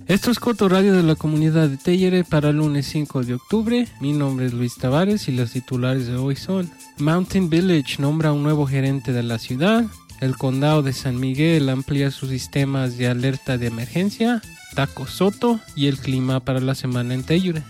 Esto es Coto Radio de la comunidad de Tellere para el lunes 5 de octubre. Mi nombre es Luis Tavares y los titulares de hoy son: Mountain Village nombra un nuevo gerente de la ciudad. El condado de San Miguel amplía sus sistemas de alerta de emergencia. Taco Soto y el clima para la semana en Tellere.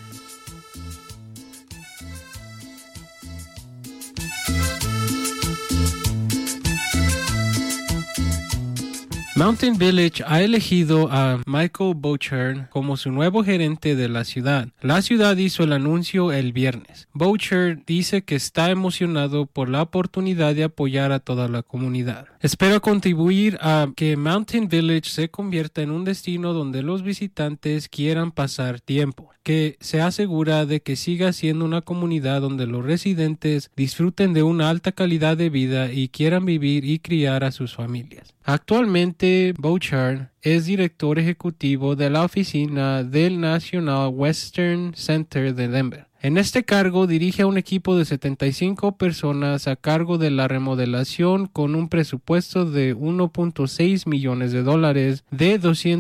Mountain Village ha elegido a Michael Bouchard como su nuevo gerente de la ciudad. La ciudad hizo el anuncio el viernes. Bouchard dice que está emocionado por la oportunidad de apoyar a toda la comunidad. Espera contribuir a que Mountain Village se convierta en un destino donde los visitantes quieran pasar tiempo, que se asegura de que siga siendo una comunidad donde los residentes disfruten de una alta calidad de vida y quieran vivir y criar a sus familias. Actualmente, Bouchard es director ejecutivo de la oficina del National Western Center de Denver. En este cargo dirige a un equipo de 75 personas a cargo de la remodelación con un presupuesto de $1.6 millones de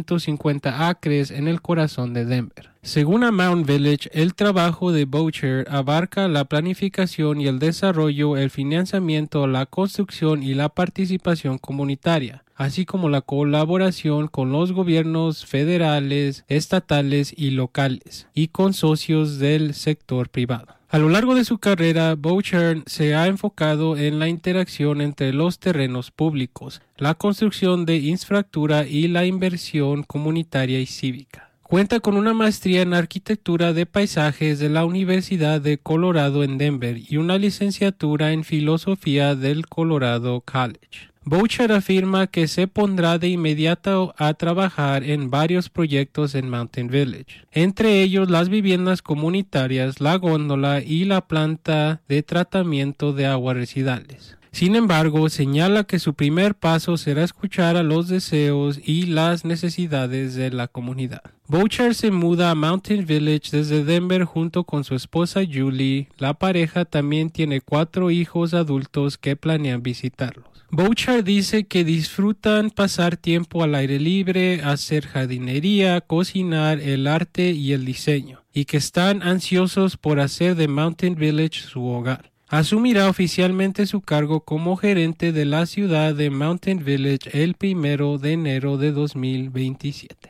250 acres en el corazón de Denver. Según a Mountain Village, el trabajo de Bouchard abarca la planificación y el desarrollo, el financiamiento, la construcción y la participación comunitaria, así como la colaboración con los gobiernos federales, estatales y locales, y con socios del sector privado. A lo largo de su carrera, Bouchard se ha enfocado en la interacción entre los terrenos públicos, la construcción de infraestructura y la inversión comunitaria y cívica. Cuenta con una maestría en arquitectura de paisajes de la Universidad de Colorado en Denver y una licenciatura en filosofía del Colorado College. Bouchard afirma que se pondrá de inmediato a trabajar en varios proyectos en Mountain Village, entre ellos las viviendas comunitarias, la góndola y la planta de tratamiento de aguas residuales. Sin embargo, señala que su primer paso será escuchar a los deseos y las necesidades de la comunidad. Bouchard se muda a Mountain Village desde Denver junto con su esposa Julie. La pareja también tiene 4 hijos adultos que planean visitarlos. Bouchard dice que disfrutan pasar tiempo al aire libre, hacer jardinería, cocinar, el arte y el diseño, y que están ansiosos por hacer de Mountain Village su hogar. Asumirá oficialmente su cargo como gerente de la ciudad de Mountain Village el 1 de enero de 2027.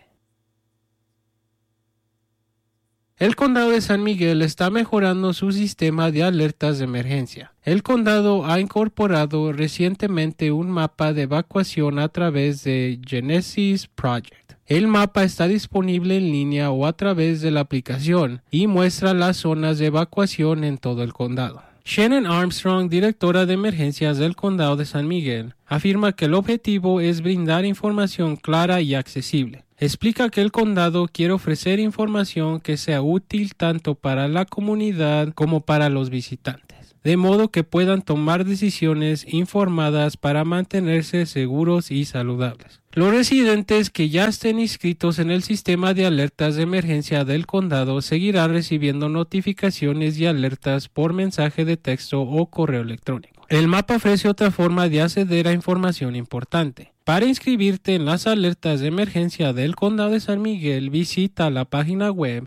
El condado de San Miguel está mejorando su sistema de alertas de emergencia. El condado ha incorporado recientemente un mapa de evacuación a través de Genesis Project. El mapa está disponible en línea o a través de la aplicación y muestra las zonas de evacuación en todo el condado. Shannon Armstrong, directora de emergencias del condado de San Miguel, afirma que el objetivo es brindar información clara y accesible. Explica que el condado quiere ofrecer información que sea útil tanto para la comunidad como para los visitantes, de modo que puedan tomar decisiones informadas para mantenerse seguros y saludables. Los residentes que ya estén inscritos en el sistema de alertas de emergencia del condado seguirán recibiendo notificaciones y alertas por mensaje de texto o correo electrónico. El mapa ofrece otra forma de acceder a información importante. Para inscribirte en las alertas de emergencia del condado de San Miguel, visita la página web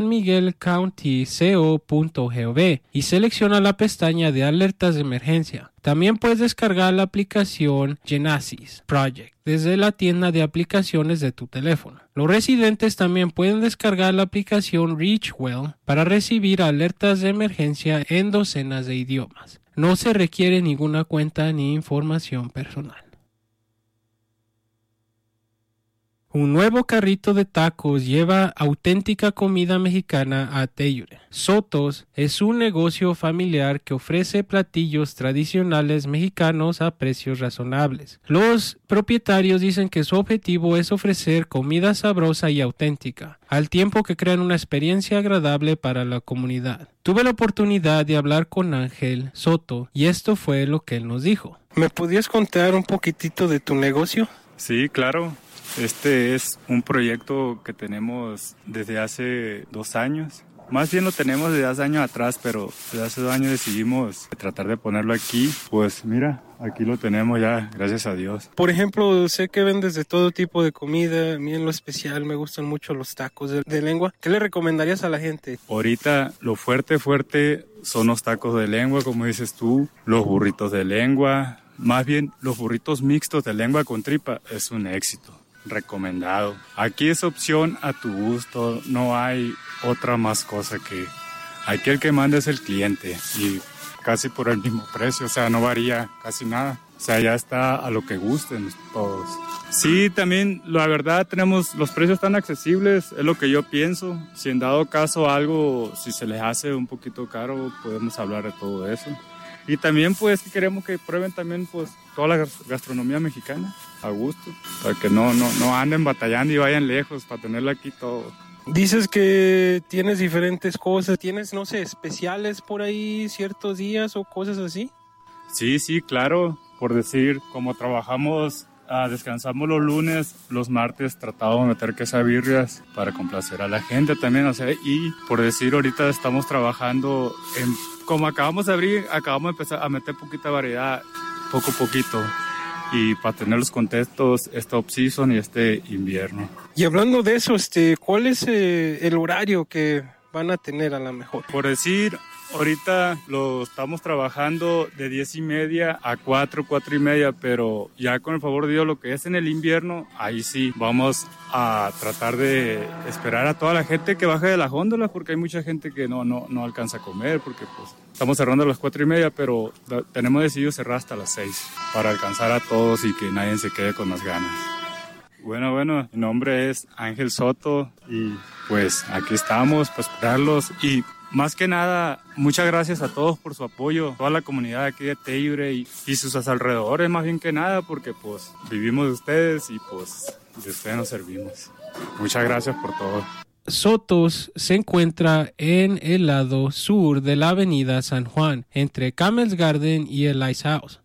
sanmiguelcountyco.gov y selecciona la pestaña de alertas de emergencia. También puedes descargar la aplicación Genesis Project desde la tienda de aplicaciones de tu teléfono. Los residentes también pueden descargar la aplicación Reachwell para recibir alertas de emergencia en docenas de idiomas. No se requiere ninguna cuenta ni información personal. Un nuevo carrito de tacos lleva auténtica comida mexicana a Tellure. Sotos es un negocio familiar que ofrece platillos tradicionales mexicanos a precios razonables. Los propietarios dicen que su objetivo es ofrecer comida sabrosa y auténtica, al tiempo que crean una experiencia agradable para la comunidad. Tuve la oportunidad de hablar con Ángel Soto y esto fue lo que él nos dijo. ¿Me podías contar un poquitito de tu negocio? Sí, claro. Este es un proyecto que tenemos desde hace 2 años. Más bien lo tenemos desde hace años atrás, pero desde hace 2 años decidimos tratar de ponerlo aquí. Pues mira, aquí lo tenemos ya, gracias a Dios. Por ejemplo, sé que vendes de todo tipo de comida. A mí en lo especial me gustan mucho los tacos de lengua. ¿Qué le recomendarías a la gente? Ahorita lo fuerte son los tacos de lengua, como dices tú, los burritos de lengua. Más bien, los burritos mixtos de lengua con tripa es un éxito. Recomendado. Aquí es opción a tu gusto, no hay otra más cosa que aquí el que manda es el cliente y casi por el mismo precio, o sea, no varía casi nada, o sea, ya está a lo que gusten todos. Sí, también la verdad tenemos los precios tan accesibles, es lo que yo pienso. Si en dado caso algo, si se les hace un poquito caro, podemos hablar de todo eso. Y también pues queremos que prueben también pues toda la gastronomía mexicana a gusto, para que no anden batallando y vayan lejos para tenerlo aquí todo. Dices que tienes diferentes cosas, tienes, no sé, especiales por ahí ciertos días o cosas así. Sí, claro, por decir, como trabajamos, descansamos los lunes, los martes tratamos de meter quesabirrias para complacer a la gente también, o sea, y por decir, ahorita estamos trabajando como acabamos de abrir, acabamos de empezar a meter poquita variedad, poco a poquito, y para tenerlos contentos este off-season y este invierno. Y hablando de eso, ¿cuál es el horario que van a tener a lo mejor? Por decir, ahorita lo estamos trabajando de 10:30 a 4:30, pero ya con el favor de Dios, lo que es en el invierno, ahí sí, vamos a tratar de esperar a toda la gente que baje de las góndolas, porque hay mucha gente que no alcanza a comer, porque pues estamos cerrando a las 4:30, pero tenemos decidido cerrar hasta las 6 para alcanzar a todos y que nadie se quede con las ganas. Bueno, mi nombre es Ángel Soto y pues aquí estamos para esperarlos y más que nada, muchas gracias a todos por su apoyo, toda la comunidad aquí de Tellure y sus alrededores más bien que nada, porque pues vivimos de ustedes y pues de ustedes nos servimos. Muchas gracias por todo. Sotos se encuentra en el lado sur de la avenida San Juan, entre Camel's Garden y el Ice House.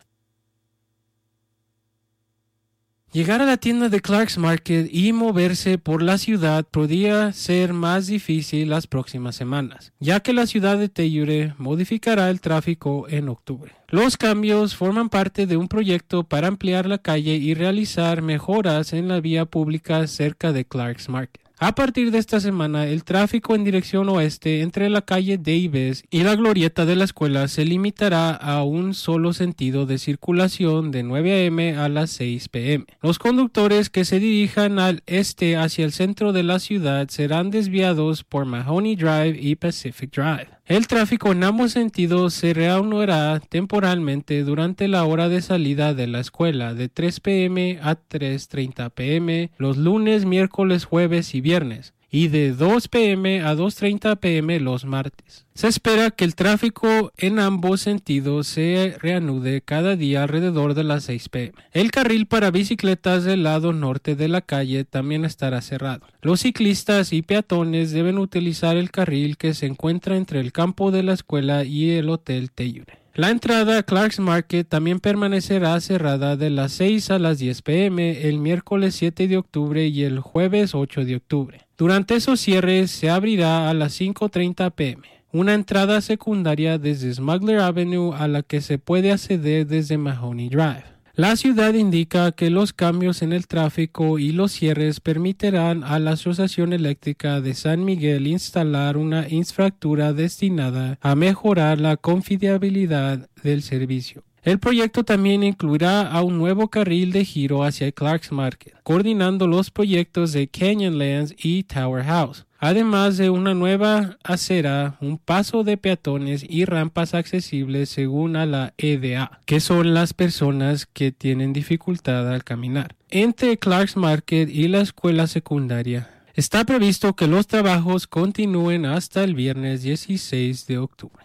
Llegar a la tienda de Clark's Market y moverse por la ciudad podría ser más difícil las próximas semanas, ya que la ciudad de Tellure modificará el tráfico en octubre. Los cambios forman parte de un proyecto para ampliar la calle y realizar mejoras en la vía pública cerca de Clark's Market. A partir de esta semana, el tráfico en dirección oeste entre la calle Davis y la glorieta de la escuela se limitará a un solo sentido de circulación de 9 a.m. a las 6 p.m. Los conductores que se dirijan al este hacia el centro de la ciudad serán desviados por Mahoney Drive y Pacific Drive. El tráfico en ambos sentidos se reanudará temporalmente durante la hora de salida de la escuela de 3 p.m. a 3:30 p.m. los lunes, miércoles, jueves y viernes, y de 2 p.m. a 2:30 p.m. los martes. Se espera que el tráfico en ambos sentidos se reanude cada día alrededor de las 6 p.m. El carril para bicicletas del lado norte de la calle también estará cerrado. Los ciclistas y peatones deben utilizar el carril que se encuentra entre el campo de la escuela y el Hotel Tellure. La entrada a Clark's Market también permanecerá cerrada de las 6 a las 10 p.m. el miércoles 7 de octubre y el jueves 8 de octubre. Durante esos cierres se abrirá a las 5:30 p.m. una entrada secundaria desde Smuggler Avenue a la que se puede acceder desde Mahoney Drive. La ciudad indica que los cambios en el tráfico y los cierres permitirán a la Asociación Eléctrica de San Miguel instalar una infraestructura destinada a mejorar la confiabilidad del servicio. El proyecto también incluirá a un nuevo carril de giro hacia Clark's Market, coordinando los proyectos de Canyonlands y Tower House, además de una nueva acera, un paso de peatones y rampas accesibles según a la EDA, que son las personas que tienen dificultad al caminar. Entre Clark's Market y la escuela secundaria, está previsto que los trabajos continúen hasta el viernes 16 de octubre.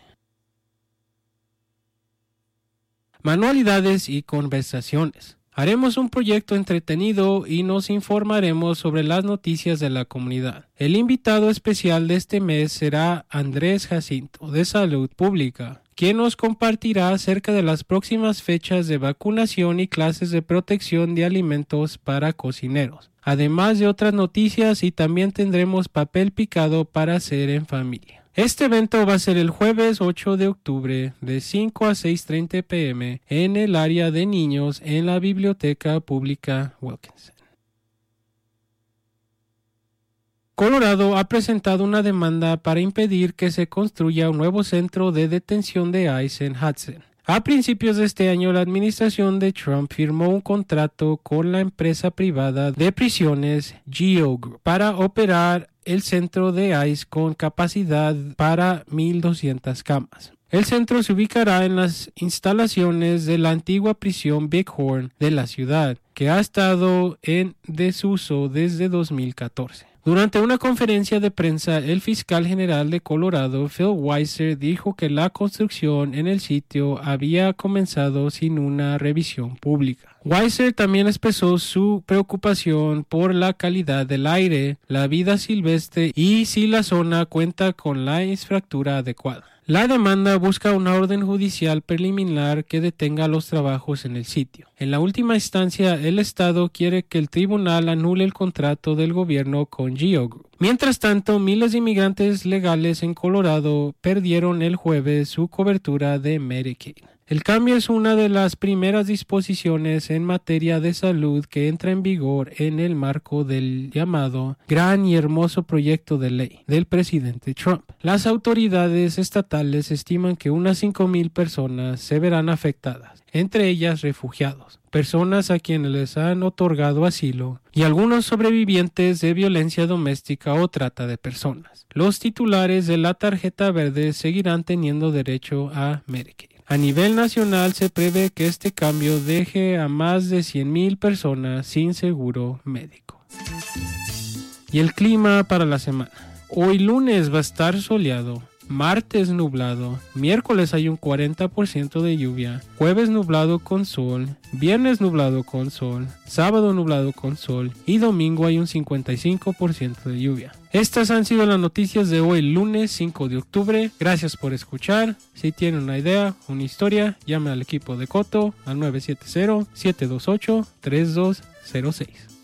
Manualidades y conversaciones. Haremos un proyecto entretenido y nos informaremos sobre las noticias de la comunidad. El invitado especial de este mes será Andrés Jacinto, de Salud Pública, quien nos compartirá acerca de las próximas fechas de vacunación y clases de protección de alimentos para cocineros, además de otras noticias, y también tendremos papel picado para hacer en familia. Este evento va a ser el jueves 8 de octubre de 5 a 6:30 p.m. en el área de niños en la Biblioteca Pública Wilkinson. Colorado ha presentado una demanda para impedir que se construya un nuevo centro de detención de ICE en Hudson. A principios de este año, la administración de Trump firmó un contrato con la empresa privada de prisiones GEO Group para operar el centro de ICE con capacidad para 1,200 camas. El centro se ubicará en las instalaciones de la antigua prisión Bighorn de la ciudad, que ha estado en desuso desde 2014. Durante una conferencia de prensa, el fiscal general de Colorado, Phil Weiser, dijo que la construcción en el sitio había comenzado sin una revisión pública. Weiser también expresó su preocupación por la calidad del aire, la vida silvestre y si la zona cuenta con la infraestructura adecuada. La demanda busca una orden judicial preliminar que detenga los trabajos en el sitio. En la última instancia, el Estado quiere que el tribunal anule el contrato del gobierno con GEO Group. Mientras tanto, miles de inmigrantes legales en Colorado perdieron el jueves su cobertura de Medicaid. El cambio es una de las primeras disposiciones en materia de salud que entra en vigor en el marco del llamado Gran y Hermoso Proyecto de Ley del presidente Trump. Las autoridades estatales estiman que unas 5,000 personas se verán afectadas, entre ellas refugiados, personas a quienes les han otorgado asilo y algunos sobrevivientes de violencia doméstica o trata de personas. Los titulares de la tarjeta verde seguirán teniendo derecho a Medicaid. A nivel nacional se prevé que este cambio deje a más de 100,000 personas sin seguro médico. Y el clima para la semana. Hoy lunes va a estar soleado, martes nublado, miércoles hay un 40% de lluvia, jueves nublado con sol, viernes nublado con sol, sábado nublado con sol y domingo hay un 55% de lluvia. Estas han sido las noticias de hoy, lunes 5 de octubre. Gracias por escuchar. Si tienen una idea, una historia, llame al equipo de Coto al 970-728-3206.